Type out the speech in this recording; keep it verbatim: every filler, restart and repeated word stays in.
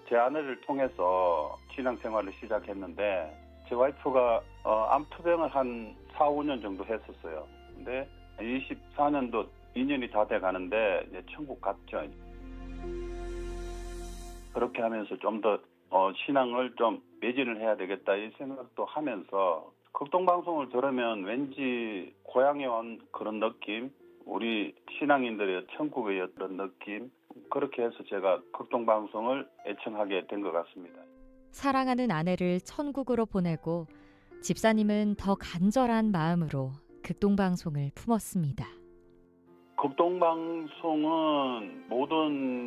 제 아내를 통해서 신앙생활을 시작했는데 제 와이프가 어, 암투병을 한 사, 오 년 정도 했었어요. 근데 이십사 년도 이 년이 다 돼 가는데 이제 천국 갔죠. 그렇게 하면서 좀 더 어, 신앙을 좀 매진을 해야 되겠다 이 생각도 하면서 극동방송을 들으면 왠지 고향에 온 그런 느낌, 우리 신앙인들의 천국의 어떤 느낌, 그렇게 해서 제가 극동방송을 애청하게 된 것 같습니다. 사랑하는 아내를 천국으로 보내고 집사님은 더 간절한 마음으로 극동방송을 품었습니다. 극동방송은 모든